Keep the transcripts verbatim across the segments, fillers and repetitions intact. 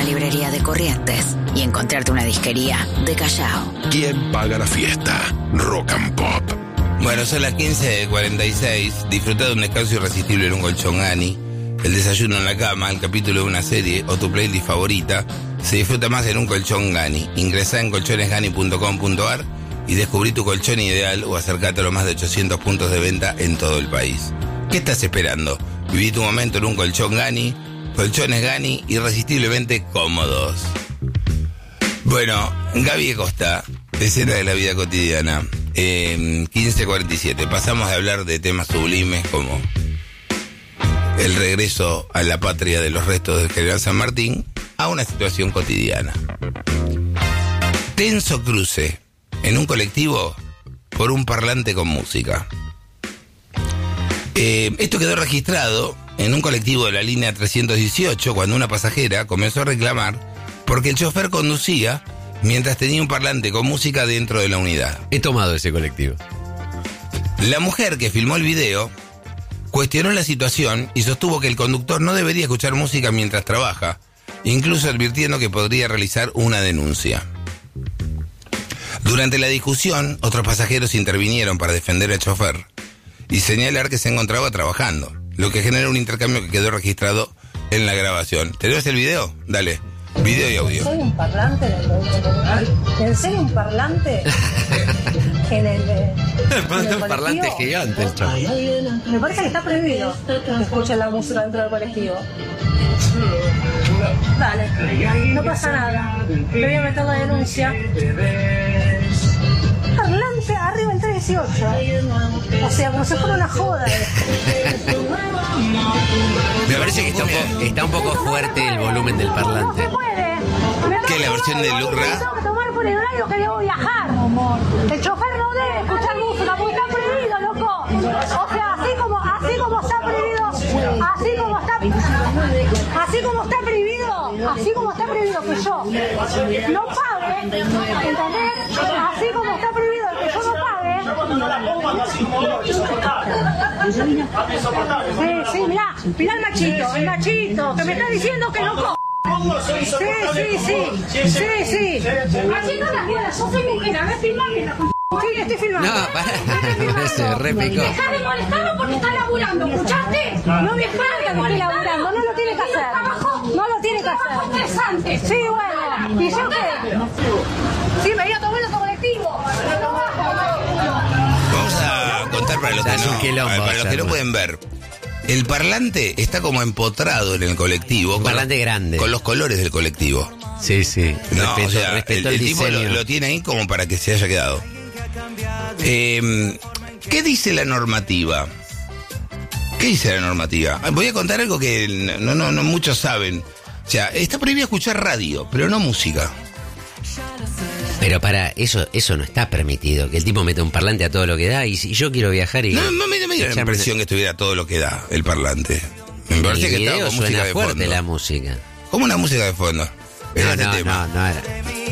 librería de Corrientes y encontrarte una disquería de Callao. ¿Quién paga la fiesta? Rock and Pop. Bueno, son las quince cuarenta y seis. Disfruta de un descanso irresistible en un colchón Gani. El desayuno en la cama, el capítulo de una serie o tu playlist favorita se disfruta más en un colchón Gani. Ingresá en colchones gani punto com punto a r y descubrí tu colchón ideal o acércate a los más de ochocientos puntos de venta en todo el país. ¿Qué estás esperando? Viví tu momento en un colchón Gani. Colchones Gani, irresistiblemente cómodos. Bueno, Gaby Acosta, escena de la vida cotidiana. Eh, quince cuarenta y siete. Pasamos de hablar de temas sublimes como el regreso a la patria de los restos del general San Martín a una situación cotidiana. Tenso cruce en un colectivo por un parlante con música. Eh, esto quedó registrado en un colectivo de la línea trescientos dieciocho cuando una pasajera comenzó a reclamar porque el chofer conducía mientras tenía un parlante con música dentro de la unidad. He tomado ese colectivo. La mujer que filmó el video cuestionó la situación y sostuvo que el conductor no debería escuchar música mientras trabaja, incluso advirtiendo que podría realizar una denuncia. Durante la discusión, otros pasajeros intervinieron para defender al chofer y señalar que se encontraba trabajando, lo que generó un intercambio que quedó registrado en la grabación. ¿Tenés el video? Dale, video y audio. ¿Soy un parlante en el ¿Pensé en un parlante? en el, en el un parlante gigante el chavo. Me parece que está prohibido que escuchen la música dentro del colectivo. Dale, no pasa nada. Le voy a meter la denuncia. Parlante arriba el trescientos dieciocho. O sea, como si fuera una joda. Me parece que está un, poco, está un poco fuerte el volumen del parlante. No se puede. ¿Qué es la versión de Lucra? Tengo que tomar por el horario que debo viajar. El chofer no debe escuchar música porque está prohibido, loco. O sea, así como, así como está prohibido, así como está, así como está prohibido, así como está prohibido que yo no pague, ¿entendés? Así como está prohibido que yo no pague. Sí, sí, mirá, mirá el machito, el machito, que me está diciendo que no co... Sí, sí, sí, sí, sí. Así no las quedas, yo soy mujer, a ver, filmame la c***. Sí, estoy filmando. No, pará, se repicó. Dejá de molestarlo porque está laburando, ¿escuchaste? No me extraña que esté laburando, no lo tiene que hacer. No lo tiene que hacer. Estresante. Sí, bueno, ¿y yo qué? Sí, me iba a tomar otro colectivo. Vamos a contar para los que no, quilombo, para los que no pueden ver. El parlante está como empotrado en el colectivo. Un parlante los, grande. Con los colores del colectivo. Sí, sí. No, respeto, o sea, respeto el, el, el tipo lo, lo tiene ahí como para que se haya quedado. Eh, ¿Qué dice la normativa? ¿Qué dice la normativa? Voy a contar algo que no, no, no muchos saben. O sea, está prohibido escuchar radio, pero no música. Pero para, eso eso no está permitido, que el tipo meta un parlante a todo lo que da, y si yo quiero viajar y... No, no me, me dio la impresión que estuviera todo lo que da el parlante. Me parece que estaba con música de fuerte fondo. La música. ¿Cómo una música de fondo? No, Era no, este tema. no, no era.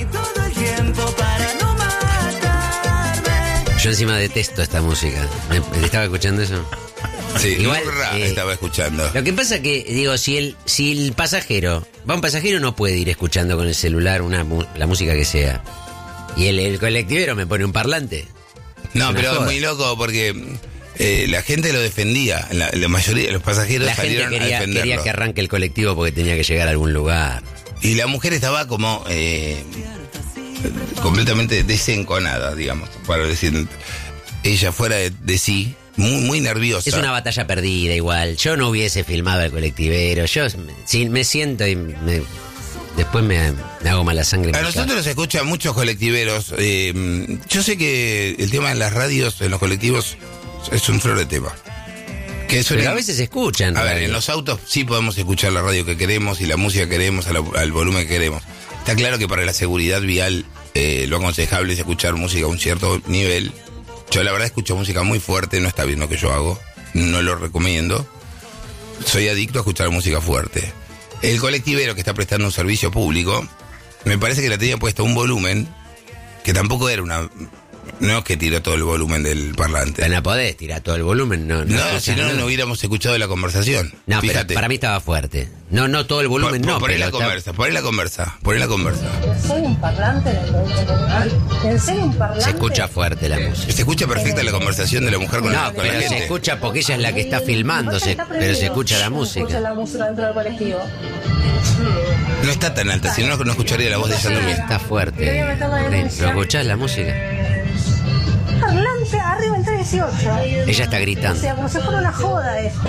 Yo encima detesto esta música. ¿Me, me estaba escuchando eso? Sí, igual eh, estaba escuchando. Lo que pasa que, digo, si el si el pasajero, va un pasajero no puede ir escuchando con el celular una la música que sea. Y el, el colectivero me pone un parlante. No, pero joda. Es muy loco porque eh, la gente lo defendía. La, la mayoría de los pasajeros la salieron gente quería, a defenderlo. quería que arranque el colectivo porque tenía que llegar a algún lugar. Y la mujer estaba como eh, completamente desenconada, digamos, para decir, ella fuera de, de sí, muy, muy nerviosa. Es una batalla perdida igual. Yo no hubiese filmado al colectivero. Yo si me siento y me... Después me, me hago mala sangre. A nosotros nos escuchan muchos colectiveros. Eh, yo sé que el tema en las radios, en los colectivos, es un flor de tema. Que suelen, Pero a veces se escuchan. A ver, radio. en los autos sí podemos escuchar la radio que queremos y la música que queremos al, al volumen que queremos. Está claro que para la seguridad vial eh, lo aconsejable es escuchar música a un cierto nivel. Yo la verdad escucho música muy fuerte, no está bien lo que yo hago. No lo recomiendo. Soy adicto a escuchar música fuerte. El colectivero que está prestando un servicio público, me parece que la tenía puesta a un volumen que tampoco era una No es que tiró todo el volumen del parlante. Pero no podés tirar todo el volumen, no. No, No, si no, no hubiéramos escuchado la conversación. No, Fíjate. pero para mí estaba fuerte. No, no todo el volumen, Por- no. Poné pero la está- conversa, poné la conversa, poné la conversa. ¿En serio un parlante en el ¿En serio un parlante? Se escucha fuerte la música. Se escucha perfecta la conversación de la mujer con, la, No, con la pero se gente. escucha porque ella es la que está filmando, se- pero se escucha la ¿Cómo se escucha música. la música dentro del colectivo? No está tan alta, si no, no escucharía la voz de Sandomí. Está fuerte. Ok, ¿lo escuchás la música? Parlante arriba el trescientos dieciocho. Ella está O gritando. sea, como si fuera una joda esto.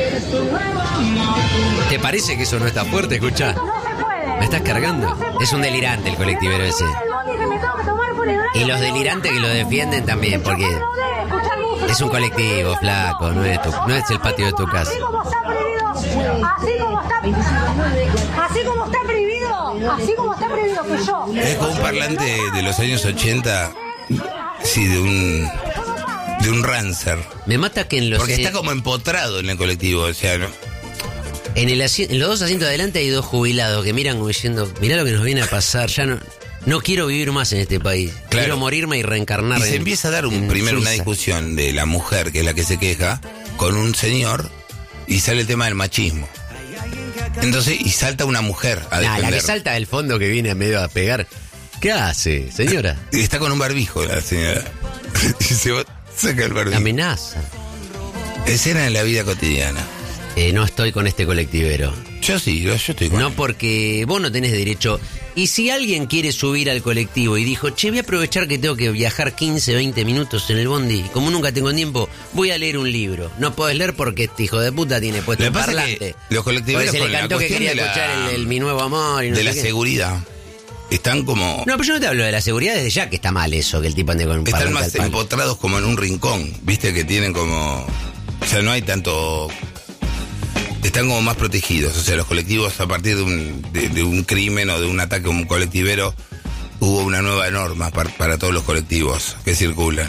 ¿Te parece que eso no está fuerte? Escuchá. No se puede. ¿Me estás cargando? No se puede. Es un delirante el colectivero ese. El bondi que me tengo que tomar por el horario Y los de delirantes una. que lo defienden también, porque El chofer no debe escuchar música. es un colectivo, flaco, no es tu- no es el patio de tu casa. Así como está prohibido, así como está, así como está prohibido, así como está prohibido que yo. Es como un parlante de los años ochenta, sí, de un de un Rancer. Me mata que en los, Porque está como empotrado en el colectivo, o sea, ¿no? en, el asi- en los dos asientos de adelante hay dos jubilados que miran como diciendo, mirá lo que nos viene a pasar, ya no, no quiero vivir más en este país. Claro. Quiero morirme y reencarnar Y en- se empieza a dar un, en primero una Suiza. discusión de la mujer, que es la que se queja, con un señor, y sale el tema del machismo. Entonces, y salta una mujer a Nah, la defender. que salta del fondo que viene a medio a pegar. ¿Qué hace, señora? Y está con un barbijo la señora. Y se va- saca el barbijo. Amenaza. Escena de la vida cotidiana. Eh, no estoy con este colectivero. Yo sí, yo, yo estoy con No él. porque vos no tenés derecho. Y si alguien quiere subir al colectivo y dijo, che, voy a aprovechar que tengo que viajar quince, veinte minutos en el bondi, y como nunca tengo tiempo, voy a leer un libro. No podés leer porque este hijo de puta tiene puesto Lo un que pasa es parlante. que los colectiveros Porque se con le la cantó que cuestión quería de la- escuchar el, el Mi Nuevo Amor y no de sé la qué. seguridad. Están como... No, pero yo no te hablo de la seguridad desde ya, que está mal eso, que el tipo ande con un Están parlante más al palo. empotrados como en un rincón, viste que tienen como... O sea, no hay tanto... Están como más protegidos, o sea, los colectivos a partir de un, de, de un crimen o de un ataque a un colectivero, hubo una nueva norma para, para todos los colectivos que circulan.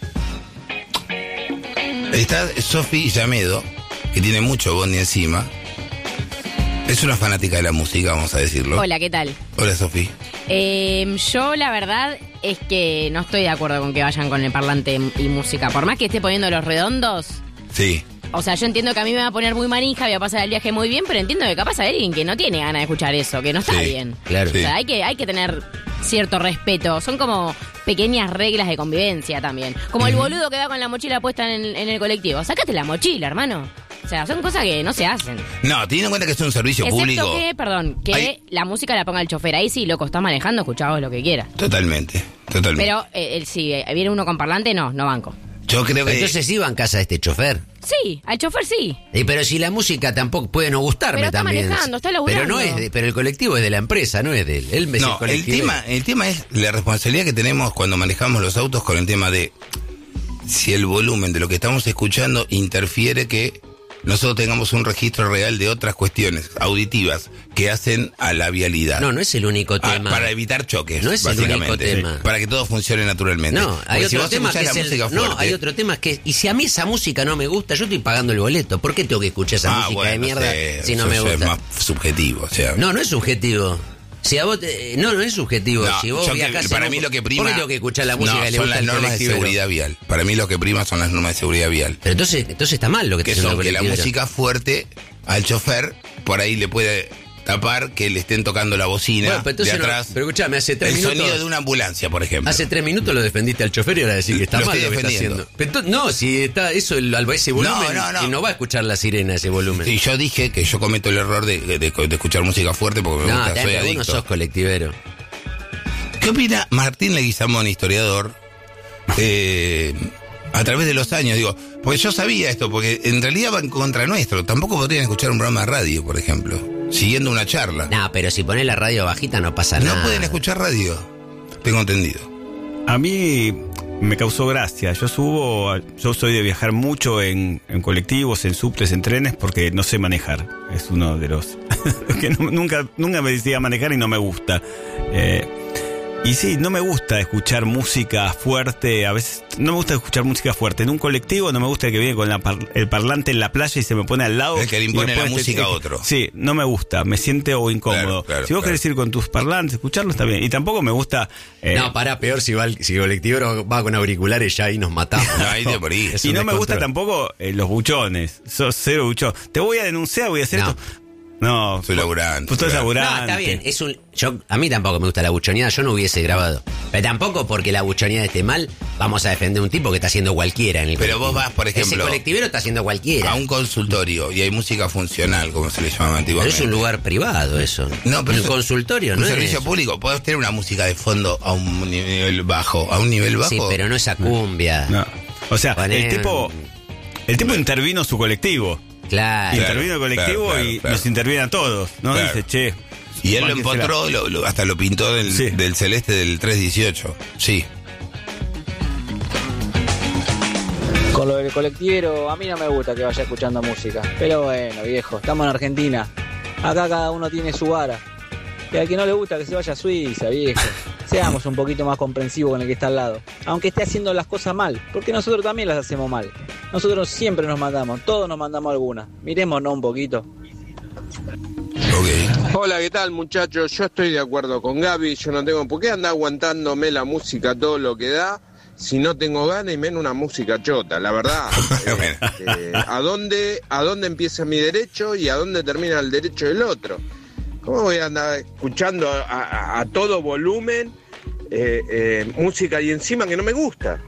Está Sofi Llamedo, que tiene mucho bondi encima. Es una fanática de la música, vamos a decirlo. Hola, ¿qué tal? Hola, Sofi. Eh, yo la verdad es que no estoy de acuerdo con que vayan con el parlante y música. Por más que esté poniendo los redondos, Sí. o sea, yo entiendo que a mí me va a poner muy manija, voy a pasar el viaje muy bien, pero entiendo que capaz hay alguien que no tiene ganas de escuchar eso, que no está Sí, bien. claro. O sea, hay que, hay que tener cierto respeto. Son como pequeñas reglas de convivencia también. Como el boludo que va con la mochila puesta en, en el colectivo. Sácate la mochila, hermano. O sea, son cosas que no se hacen. No, teniendo en cuenta que es un servicio Excepto público. que, perdón, que Hay- la música la ponga el chofer. Ahí sí, loco, estás manejando, escuchá vos lo que quieras. Totalmente, totalmente. Pero eh, el, si eh, viene uno con parlante, no, no banco. Yo creo que... Entonces iba en casa de este chofer. Sí, al chofer sí. Y pero si la música tampoco puede no gustarme Pero está también. manejando, está pero laburando. no es de- pero el colectivo es de la empresa, no es de él. Él es No, el colectivero. tema, el tema es la responsabilidad que tenemos cuando manejamos los autos con el tema de si el volumen de lo que estamos escuchando interfiere que nosotros tengamos un registro real de otras cuestiones auditivas que hacen a la vialidad. No, no es el único Ah, tema. para evitar choques, No es el básicamente. único tema. Para que todo funcione naturalmente. No, hay Porque si otro vos tema que escuchás es la el, música no, fuerte- hay otro tema que y si a mí esa música no me gusta, yo estoy pagando el boleto. ¿Por qué tengo que escuchar esa Ah, música bueno, de mierda sé, si no eso me ya gusta? es más subjetivo, o sea. No, no es subjetivo. Si a vos te- no, no es subjetivo. No, si vos yo que- viajás para en mí un- lo que prima ¿Por qué tengo que escuchar la música no, que le son gusta las al normas de colectivero? seguridad vial. Para mí lo que prima son las normas de seguridad vial. Pero entonces, entonces está mal lo que Que está haciendo son el que la colectivero. música fuerte al chofer por ahí le puede tapar que le estén tocando la bocina Bueno, pero entonces de no- atrás. pero escuchame, hace tres el minutos. sonido de una ambulancia, por ejemplo. Hace tres minutos lo defendiste al chofer y ahora decís que está Lo mal estoy lo que está defendiendo. haciendo. Pero entonces- no, si está eso el, al- ese volumen no, no. y no va a escuchar la sirena ese volumen. Y yo dije que yo cometo el error de, de- de escuchar música fuerte porque me No, gusta, te- soy vos no adicto. sos colectivero. ¿Qué opina Martín Leguizamón, historiador? Eh, a través de los años, digo, porque yo sabía esto, porque en realidad va en contra nuestro. Tampoco podrían escuchar un programa de radio, por ejemplo, siguiendo una charla. No, pero si pones la radio bajita no pasa No nada. pueden escuchar radio, tengo entendido. A mí me causó gracia. Yo subo, a- yo soy de viajar mucho en, en colectivos, en subtes, en trenes, porque no sé manejar. Es uno de los que no- nunca, nunca me decía manejar y no me gusta. Eh, Y sí, no me gusta escuchar música fuerte, a veces no me gusta escuchar música fuerte. En un colectivo no me gusta que viene con la par- el parlante en la playa y se me pone al lado. El que le impone la música a otro. Sí, no me gusta, me siento incómodo. Claro, claro, si vos claro. querés ir con tus parlantes, escucharlo está bien. Y tampoco me gusta... eh, No, para, peor si va el, si el colectivo va con auriculares ya ahí nos matamos. No, ahí de por ahí. Es y un no me gusta descontrol. tampoco eh, los buchones. Sos cero buchón. Te voy a denunciar, voy a hacer No. esto. No, Soy laburante. Pues tú eres claro. laburante. No, está bien. Es un, yo, a mí tampoco me gusta la buchoneada, yo no hubiese grabado. Pero tampoco porque la buchoneada esté mal, vamos a defender un tipo que está haciendo cualquiera en el Pero colectivo. vos vas, por ejemplo, Ese colectivero está haciendo cualquiera. A un consultorio y hay música funcional, como se le llama Pero antiguamente. es un lugar privado eso. No, pero un es consultorio, un ¿no? servicio es? público. Podés tener una música de fondo a un nivel bajo. A un nivel bajo. Sí, pero no esa cumbia. No. O sea, Poner- el tipo el tipo intervino su colectivo. Claro. Claro, intervino el colectivo claro, claro, y claro. nos interviene a todos, ¿no? Claro. Dice, che. Y él lo Juan, ¿qué empotró, lo- lo- hasta lo pintó del, Sí. del celeste del tres dieciocho. Sí. Con lo del colectivero, a mí no me gusta que vaya escuchando música. Pero bueno, viejo, estamos en Argentina. Acá cada uno tiene su vara. Y al que no le gusta que se vaya a Suiza, viejo. Seamos un poquito más comprensivos con el que está al lado. Aunque esté haciendo las cosas mal, porque nosotros también las hacemos mal. Nosotros siempre nos mandamos, todos nos mandamos alguna. Mirémonos un poquito. Ok. Hola, ¿qué tal, muchachos? Yo estoy de acuerdo con Gaby. Yo no tengo por qué andar aguantándome la música todo lo que da si no tengo ganas y menos una música chota, la verdad. Bueno. Eh, ¿a dónde, ¿A dónde empieza mi derecho y a dónde termina el derecho del otro? ¿Cómo voy a andar escuchando a, a- a todo volumen eh, eh, música y encima que no me gusta?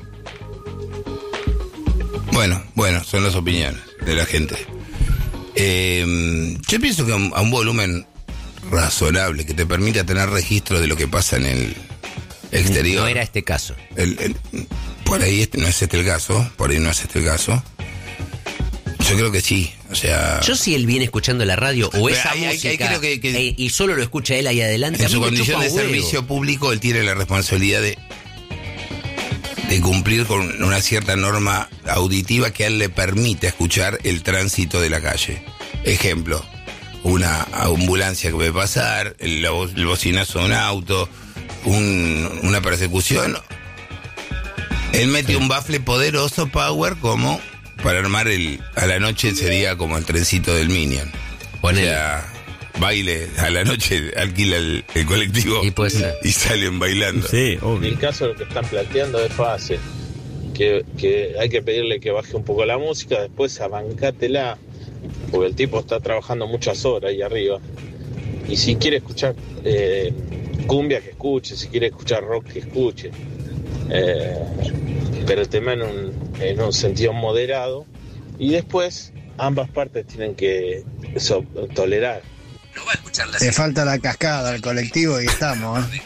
Bueno, bueno, son las opiniones de la gente. Eh, yo pienso que a un, a un volumen razonable que te permita tener registro de lo que pasa en el exterior. No era este caso. El- el- por ahí este, no es este el caso, por ahí no es este el caso. Yo creo que sí, o sea... Yo si él viene escuchando la radio o Pero esa ahí- ahí- música ahí creo que- que- eh, y solo lo escucha él ahí adelante, En a mí su me condición chupa de un huevo. servicio público, él tiene la responsabilidad de, de cumplir con una cierta norma auditiva que a él le permite escuchar el tránsito de la calle. Ejemplo, una ambulancia que puede pasar, el, la vo- el bocinazo de un auto, un- una persecución. Él mete un bafle poderoso, power, como para armar el a la noche sería como el trencito del Minion. Ponele. O sea, baile a la noche, alquila el, el colectivo Y puede ser. y salen bailando. Sí, En obvio. el caso de lo que están planteando es fácil, que, que hay que pedirle que baje un poco la música, después abancátela, porque el tipo está trabajando muchas horas ahí arriba, y si quiere escuchar eh, cumbia, que escuche, si quiere escuchar rock, que escuche, eh, pero el tema en un, en un sentido moderado, y después ambas partes tienen que so- tolerar. Te falta la cascada al colectivo y estamos, ¿eh?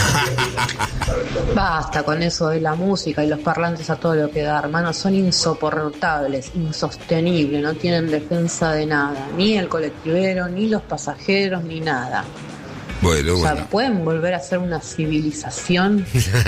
Basta con eso de la música y los parlantes a todo lo que da, hermano. Son insoportables, insostenibles, no tienen defensa de nada. Ni el colectivero, ni los pasajeros, ni nada. Bueno, O sea, bueno. ¿pueden volver a ser una civilización?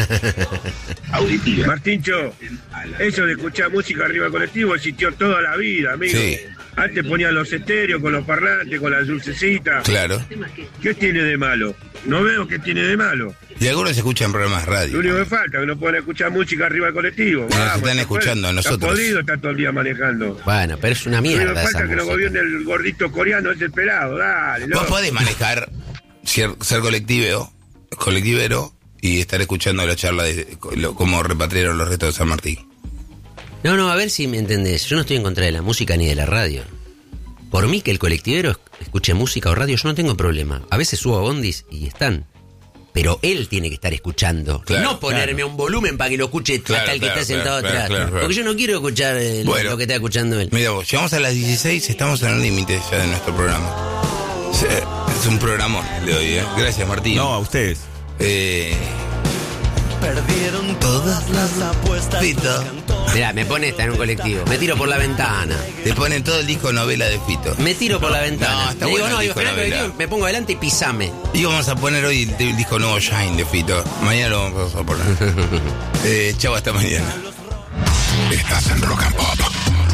Martincho, eso de escuchar música arriba del colectivo existió toda la vida, amigo. Sí. Antes ponían los estéreos con los parlantes, con las dulcecitas. Claro. ¿Qué tiene de malo? No veo qué tiene de malo. Y algunos escuchan programas de Lo radio. único que falta es que no puedan escuchar música arriba del colectivo. Nos están se escuchando a puede. nosotros. Está podrido, está todo el día manejando. Bueno, pero es una Lo único mierda que esa falta es que lo música. gobierne el gordito coreano, es el pelado. Dale, Vos loco. podés manejar, ser, ser colectivo, colectivero y estar escuchando la charla de lo- cómo repatriaron los restos de San Martín. No, no, a ver si me entendés. Yo no estoy en contra de la música ni de la radio. Por mí que el colectivero escuche música o radio, yo no tengo problema. A veces subo a bondis y están. Pero él tiene que estar escuchando. Claro, no ponerme claro. un volumen para que lo escuche Claro, hasta el que claro, está sentado claro, atrás. claro, claro. Porque yo no quiero escuchar eh, lo- Bueno. lo que está escuchando él. Mira vos, llegamos a las dieciséis, estamos en el límite ya de nuestro programa. Es, eh, es un programón el de hoy, ¿eh? Gracias, Martín. No, a ustedes. Eh, Perdieron todas las apuestas. Fito. Mirá, me pone esta en un colectivo. Me tiro por la ventana. Te ponen todo el disco novela de Fito. Me tiro por la No, ventana. está Le digo, bueno no, el digo, disco esperá que novela. digo, me pongo adelante y pisame. Y vamos a poner hoy el, el disco nuevo Shine de Fito. Mañana lo vamos a poner. eh, chau, hasta mañana. Estás en Rock and Pop.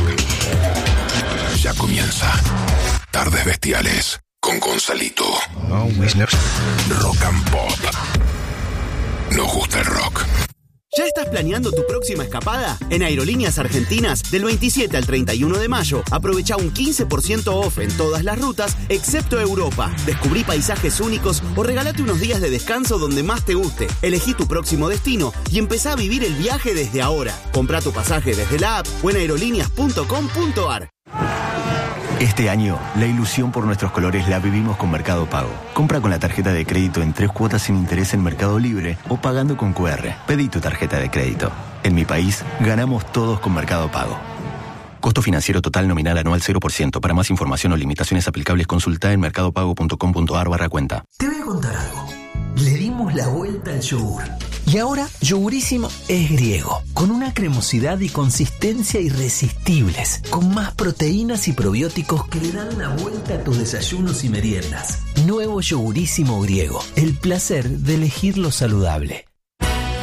Ya comienza Tardes Bestiales con Gonzalito. Rock and Pop. nos gusta el rock. ¿Ya estás planeando tu próxima escapada? En Aerolíneas Argentinas, del veintisiete al treinta y uno de mayo, aprovecha un quince por ciento off en todas las rutas, excepto Europa. Descubrí paisajes únicos o regalate unos días de descanso donde más te guste. Elegí tu próximo destino y empezá a vivir el viaje desde ahora. Comprá tu pasaje desde la app o en aerolíneas punto com punto ar. Este año, la ilusión por nuestros colores la vivimos con Mercado Pago. Compra con la tarjeta de crédito en tres cuotas sin interés en Mercado Libre o pagando con cu erre. Pedí tu tarjeta de crédito. En mi país, ganamos todos con Mercado Pago. Costo financiero total nominal anual cero por ciento. Para más información o limitaciones aplicables, consulta en mercadopago punto com punto ar barra cuenta. Te voy a contar algo. Le dimos la vuelta al yogur. Y ahora, Yogurísimo es griego, con una cremosidad y consistencia irresistibles, con más proteínas y probióticos que le dan la vuelta a tus desayunos y meriendas. Nuevo Yogurísimo griego, el placer de elegir lo saludable.